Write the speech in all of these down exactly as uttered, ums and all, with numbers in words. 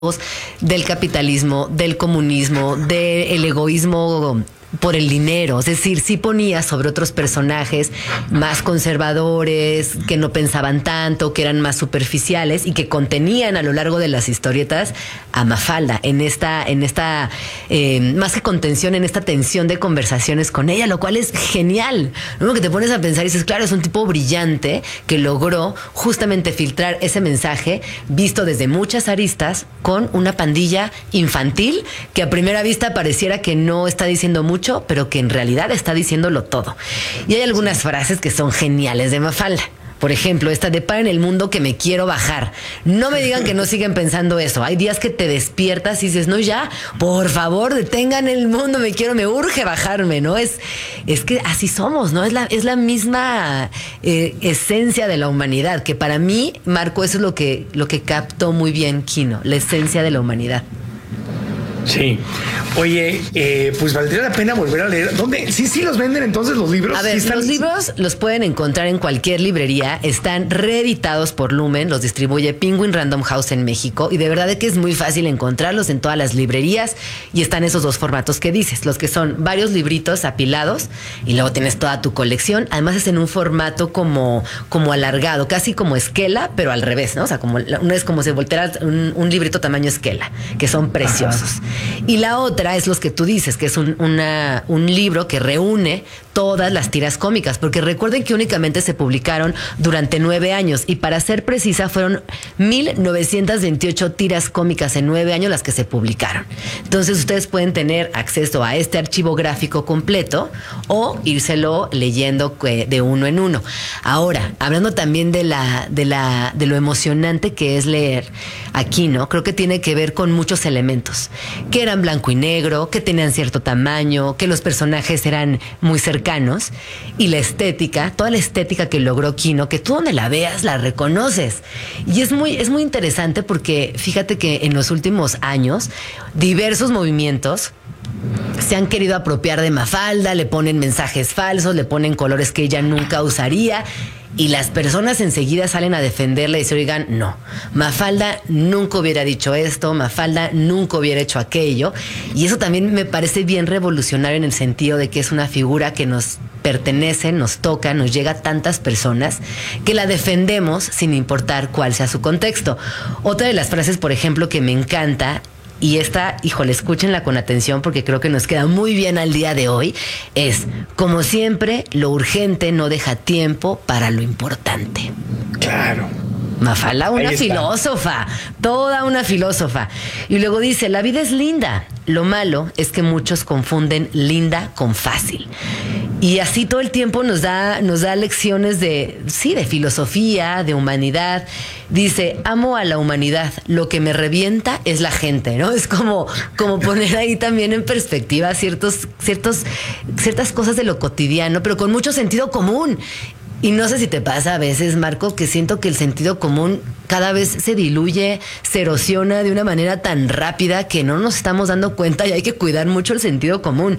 del capitalismo, del comunismo, del egoísmo por el dinero. Es decir, sí ponía sobre otros personajes más conservadores, que no pensaban tanto, que eran más superficiales y que contenían a lo largo de las historietas a Mafalda en esta, en esta eh, más que contención, en esta tensión de conversaciones con ella, lo cual es genial, ¿no? Que te pones a pensar y dices, claro, es un tipo brillante que logró justamente filtrar ese mensaje visto desde muchas aristas con una pandilla infantil que a primera vista pareciera que no está diciendo mucho, pero que en realidad está diciéndolo todo. Y hay algunas frases que son geniales de Mafalda. Por ejemplo, esta de para en el mundo que me quiero bajar. No me digan que no siguen pensando eso. Hay días que te despiertas y dices, no, ya, por favor, detengan el mundo, me quiero, me urge bajarme, ¿no? Es, es que así somos, ¿no? Es la, es la misma eh, esencia de la humanidad, que para mí, Marco, eso es lo que, lo que captó muy bien Quino, la esencia de la humanidad. Sí. Oye, eh, pues valdría la pena volver a leer. ¿Dónde? Sí, sí los venden entonces los libros. A ver, ¿Sí están? Los libros los pueden encontrar en cualquier librería. Están reeditados por Lumen, los distribuye Penguin Random House en México y de verdad que es muy fácil encontrarlos en todas las librerías y están esos dos formatos que dices, los que son varios libritos apilados y luego tienes toda tu colección. Además es en un formato como, como alargado, casi como esquela, pero al revés, ¿no? O sea, como uno es como si volteara un, un librito tamaño esquela, que son preciosos. Ajá. Y la otra es los que tú dices, que es un, una, un libro que reúne todas las tiras cómicas, porque recuerden que únicamente se publicaron durante nueve años y para ser precisa fueron mil novecientas veintiocho tiras cómicas en nueve años las que se publicaron. Entonces ustedes pueden tener acceso a este archivo gráfico completo o írselo leyendo de uno en uno. Ahora, hablando también de la, de la, de lo emocionante que es leer aquí, ¿no? Creo que tiene que ver con muchos elementos, que eran blanco y negro, que tenían cierto tamaño, que los personajes eran muy cercanos y la estética, toda la estética que logró Quino, que tú donde la veas la reconoces. Y es muy, es muy interesante porque fíjate que en los últimos años diversos movimientos se han querido apropiar de Mafalda, le ponen mensajes falsos, le ponen colores que ella nunca usaría. Y las personas enseguida salen a defenderla y dicen, oigan, no, Mafalda nunca hubiera dicho esto, Mafalda nunca hubiera hecho aquello. Y eso también me parece bien revolucionario en el sentido de que es una figura que nos pertenece, nos toca, nos llega a tantas personas que la defendemos sin importar cuál sea su contexto. Otra de las frases, por ejemplo, que me encanta, y esta, híjole, escúchenla con atención porque creo que nos queda muy bien al día de hoy, es, como siempre, lo urgente no deja tiempo para lo importante. Claro. Mafalda, una filósofa, toda una filósofa. Y luego dice, la vida es linda. Lo malo es que muchos confunden linda con fácil. Y así todo el tiempo nos da, nos da lecciones de, sí, de filosofía, de humanidad. Dice, amo a la humanidad, lo que me revienta es la gente, ¿no? Es como, como poner ahí también en perspectiva ciertos, ciertos, ciertas cosas de lo cotidiano, pero con mucho sentido común. Y no sé si te pasa a veces, Marco, que siento que el sentido común cada vez se diluye, se erosiona de una manera tan rápida que no nos estamos dando cuenta y hay que cuidar mucho el sentido común.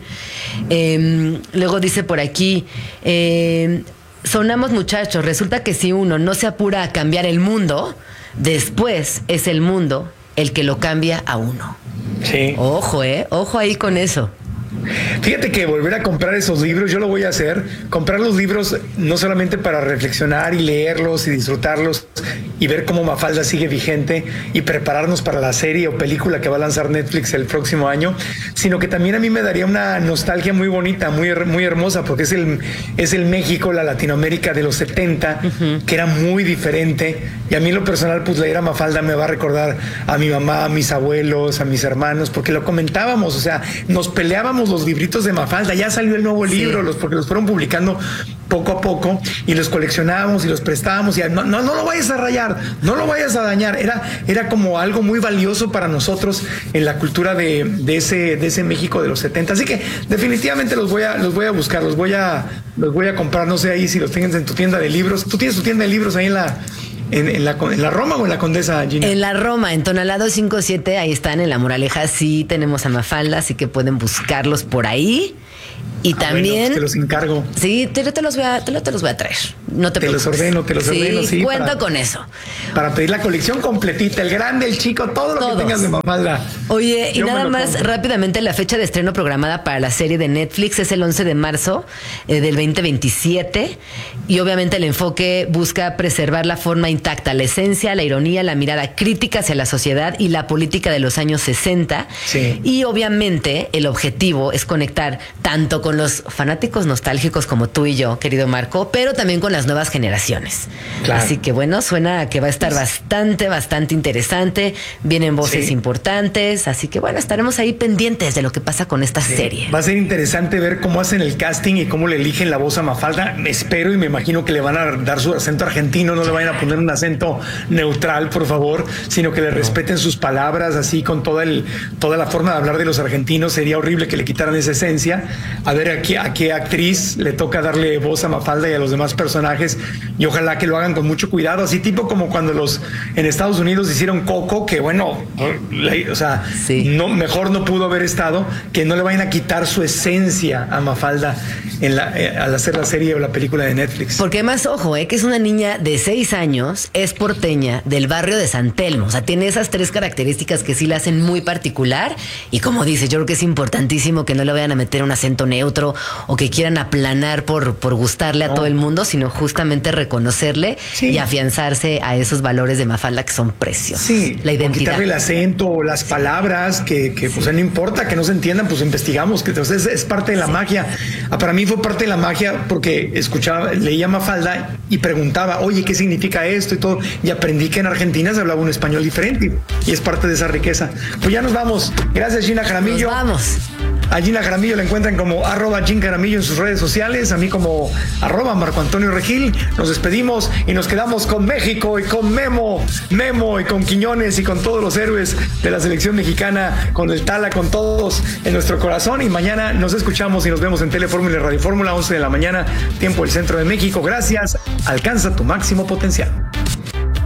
Eh, luego dice por aquí, eh, sonamos muchachos, resulta que si uno no se apura a cambiar el mundo, después es el mundo el que lo cambia a uno. Sí. Ojo, eh, ojo ahí con eso. Fíjate que volver a comprar esos libros, yo lo voy a hacer, comprar los libros no solamente para reflexionar y leerlos y disfrutarlos y ver cómo Mafalda sigue vigente y prepararnos para la serie o película que va a lanzar Netflix el próximo año, sino que también a mí me daría una nostalgia muy bonita, muy, muy hermosa, porque es el, es el México, la Latinoamérica de los setenta, uh-huh. que era muy diferente, y a mí en lo personal, pues leer a Mafalda me va a recordar a mi mamá, a mis abuelos, a mis hermanos, porque lo comentábamos, o sea, nos peleábamos los libritos de Mafalda, ya salió el nuevo libro, sí. los, porque los fueron publicando poco a poco y los coleccionábamos y los prestábamos y no, no, no lo vayas a rayar, no lo vayas a dañar, era, era como algo muy valioso para nosotros en la cultura de, de ese, de ese México de los setenta, así que definitivamente los voy a, los voy a buscar, los voy a, los voy a comprar, no sé ahí si los tengas en tu tienda de libros, tú tienes tu tienda de libros ahí en la ¿En, en, la, ¿En la Roma o en la Condesa, Gina? En la Roma, en Tonalá doscientos cincuenta y siete, ahí están, en La Moraleja sí tenemos a Mafalda, así que pueden buscarlos por ahí. Y Ah, también... bueno, pues te los encargo. Sí, te, te los voy a, te, te los voy a traer. No te, Te los preocupes. ordeno, te los sí, ordeno, sí, cuenta para- con eso. Para pedir la colección completita, el grande, el chico, todo lo Todos. que tengas de Mafalda. Oye, y Yo me nada lo más compro. rápidamente, la fecha de estreno programada para la serie de Netflix es el once de marzo eh, del veinte veintisiete. Y obviamente el enfoque busca preservar la forma intacta, la esencia, la ironía, la mirada crítica hacia la sociedad y la política de los años sesenta. Sí. Y obviamente el objetivo es conectar tanto con los fanáticos nostálgicos como tú y yo, querido Marco, pero también con las nuevas generaciones. Claro. Así que bueno, suena a que va a estar bastante, bastante interesante. Vienen voces Sí. importantes. Así que bueno, estaremos ahí pendientes de lo que pasa con esta serie. Va a ser interesante ver cómo hacen el casting y cómo le eligen la voz a Mafalda. Espero y me imagino que le van a dar su acento argentino, no le vayan a poner un acento neutral, por favor, sino que le respeten sus palabras, así con toda, el, toda la forma de hablar de los argentinos. Sería horrible que le quitaran esa esencia. A ver a qué, a qué actriz le toca darle voz a Mafalda y a los demás personajes, y ojalá que lo hagan con mucho cuidado, así tipo como cuando los en Estados Unidos hicieron Coco, que bueno, la- o sea, Sí. no, mejor no pudo haber estado, que no le vayan a quitar su esencia a Mafalda en la, eh, al hacer la serie o la película de Netflix. Porque además, ojo, eh, que es una niña de seis años, es porteña del barrio de San Telmo. O sea, tiene esas tres características que sí la hacen muy particular. Y como dice, yo creo que es importantísimo que no le vayan a meter un acento neutro o que quieran aplanar por, por gustarle a No. todo el mundo, sino justamente reconocerle Sí. y afianzarse a esos valores de Mafalda que son preciosos. Sí, La o identidad. quitarle el acento o las palabras que, que pues no importa que no se entiendan, pues investigamos, que entonces es parte de la magia. Ah, para mí fue parte de la magia porque escuchaba, leía Mafalda y preguntaba, oye, ¿qué significa esto y todo? Y aprendí que en Argentina se hablaba un español diferente y es parte de esa riqueza. Pues ya nos vamos. Gracias, Gina Nos Jaramillo. vamos. A Gina Jaramillo la encuentran como arroba Gin Jaramillo en sus redes sociales, a mí como arroba Marco Antonio Regil. Nos despedimos y nos quedamos con México y con Memo, Memo y con Quiñones y con todos los héroes de la selección mexicana, con el Tala, con todos en nuestro corazón. Y mañana nos escuchamos y nos vemos en Telefórmula y Radio Fórmula, once de la mañana, tiempo del centro de México. Gracias, alcanza tu máximo potencial.